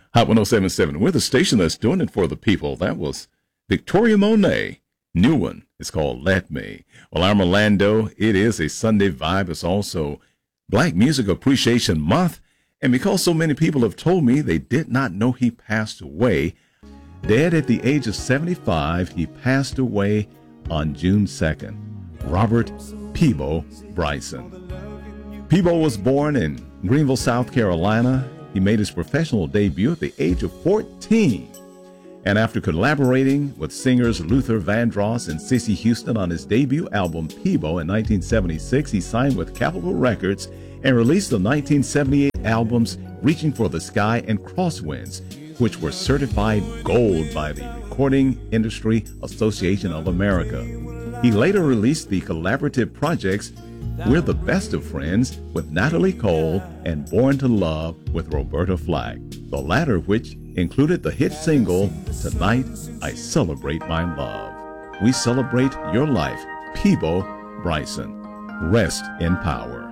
Hot 1077. We're the station that's doing it for the people. That was Victoria Monet. New one. It's called Let Me. Well, I'm Orlando. It is a Sunday vibe. It's also Black Music Appreciation Month. And because so many people have told me they did not know he passed away, dead at the age of 75, he passed away on June 2nd. Robert Peabo Bryson. Peabo was born in Greenville, South Carolina. He made his professional debut at the age of 14. And after collaborating with singers Luther Vandross and Cissy Houston on his debut album Peabo in 1976, he signed with Capitol Records and released the 1978 albums Reaching for the Sky and Crosswinds, which were certified gold by the Recording Industry Association of America. He later released the collaborative projects We're the Best of Friends with Natalie Cole and Born to Love with Roberta Flack, the latter of which included the hit single Tonight I Celebrate My Love. We celebrate your life, Peabo Bryson. Rest in power.